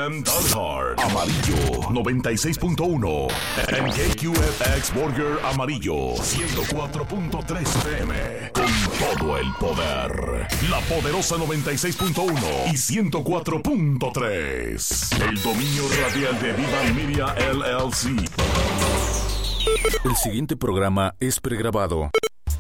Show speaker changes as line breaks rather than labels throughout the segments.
en Die Amarillo 96.1. En KQFX Burger Amarillo 104.3 FM. Con todo el poder. La poderosa 96.1 y 104.3. El dominio radial de Viva Media LLC. El siguiente programa es pregrabado.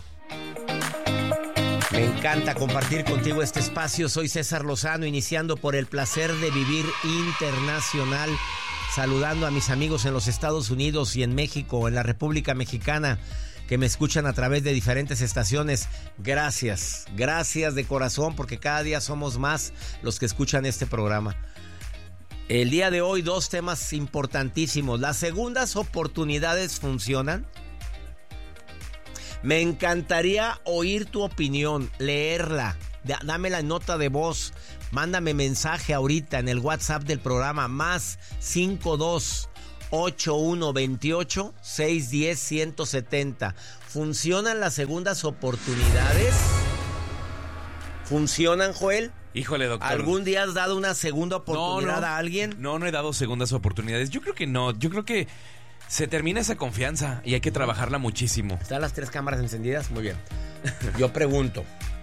Me encanta compartir contigo este espacio. Soy César Lozano, iniciando por el placer de vivir internacional. Saludando a mis amigos en los Estados Unidos y en México, en la República Mexicana, que me escuchan a través de diferentes estaciones. Gracias de corazón, porque cada día somos más los que escuchan este programa. El día de hoy, 2 temas importantísimos. ¿Las segundas oportunidades funcionan? Me encantaría oír tu opinión, leerla. Dame la nota de voz. Mándame mensaje ahorita en el WhatsApp del programa, más 52-8128-610-170. ¿Funcionan las segundas oportunidades? ¿Funcionan, Joel?
Híjole, doctor.
¿Algún día has dado una segunda oportunidad a alguien?
No he dado segundas oportunidades. Yo creo que no. Yo creo que se termina esa confianza y hay que trabajarla muchísimo.
¿Están las 3 cámaras encendidas? Muy bien. Yo pregunto,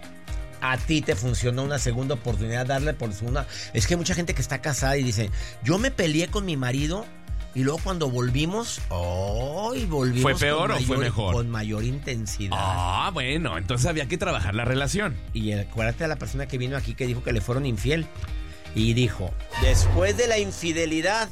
¿a ti te funcionó una segunda oportunidad darle por una? Es que hay mucha gente que está casada y dice, yo me peleé con mi marido y luego cuando volvimos, volvimos.
¿Fue peor o fue mejor?
Con mayor intensidad.
Ah, bueno, entonces había que trabajar la relación.
Y acuérdate de la persona que vino aquí que dijo que le fueron infiel. Y dijo, después de la infidelidad,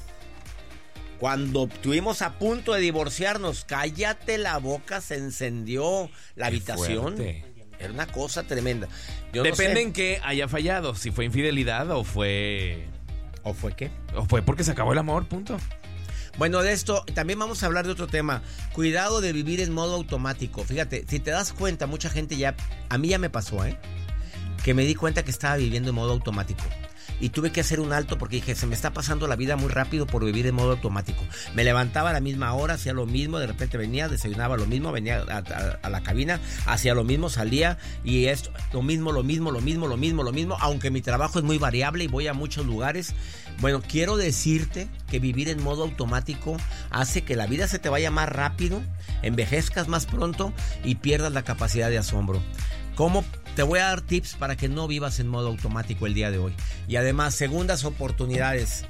cuando estuvimos a punto de divorciarnos, cállate la boca, se encendió la habitación.
Fuerte.
Era una cosa tremenda. Yo
Depende
no sé.
en qué haya fallado, si fue infidelidad o fue...
¿O fue qué?
O fue porque se acabó el amor, punto.
Bueno, de esto también vamos a hablar de otro tema. Cuidado de vivir en modo automático. Fíjate, si te das cuenta, mucha gente ya... A mí ya me pasó, que me di cuenta que estaba viviendo en modo automático. Y tuve que hacer un alto porque dije, se me está pasando la vida muy rápido por vivir en modo automático. Me levantaba a la misma hora, hacía lo mismo, de repente venía, desayunaba lo mismo, venía a la cabina, hacía lo mismo, salía y esto, lo mismo, aunque mi trabajo es muy variable y voy a muchos lugares. Bueno, quiero decirte que vivir en modo automático hace que la vida se te vaya más rápido, envejezcas más pronto y pierdas la capacidad de asombro. ¿Cómo? Te voy a dar tips para que no vivas en modo automático el día de hoy. Y además, segundas oportunidades.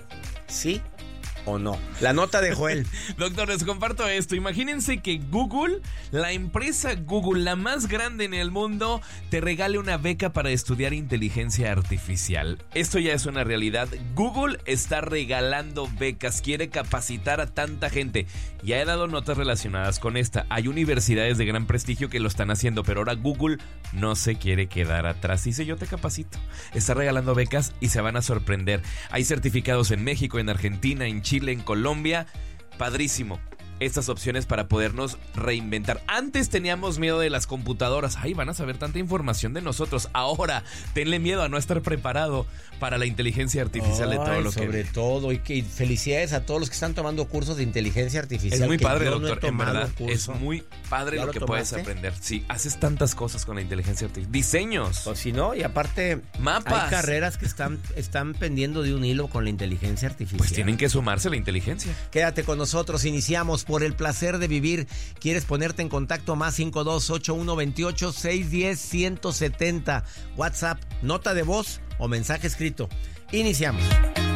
¿Sí o no? La nota de Joel.
Doctor, les comparto esto. Imagínense que Google, la empresa Google, la más grande en el mundo, te regale una beca para estudiar inteligencia artificial. Esto ya es una realidad. Google está regalando becas, quiere capacitar a tanta gente. Ya he dado notas relacionadas con esta. Hay universidades de gran prestigio que lo están haciendo, pero ahora Google no se quiere quedar atrás. Dice, yo te capacito. Está regalando becas y se van a sorprender. Hay certificados en México, en Argentina, en Chile, en Colombia. Padrísimo. Estas opciones para podernos reinventar. Antes teníamos miedo de las computadoras. Ay, van a saber tanta información de nosotros. Ahora, tenle miedo a no estar preparado para la inteligencia artificial de todo lo que...
Sobre todo, y felicidades a todos los que están tomando cursos de inteligencia artificial.
Es muy padre,
yo
doctor,
no he
en verdad.
curso.
Es muy padre lo que puedes aprender. Sí, haces tantas cosas con la inteligencia artificial. Diseños.
Pues si no, y aparte,
mapas.
Hay carreras que están pendiendo de un hilo con la inteligencia artificial.
Pues tienen que sumarse a la inteligencia.
Quédate con nosotros, iniciamos por el placer de vivir. ¿Quieres ponerte en contacto? Más 52-8128-610-170. WhatsApp, nota de voz o mensaje escrito. Iniciamos.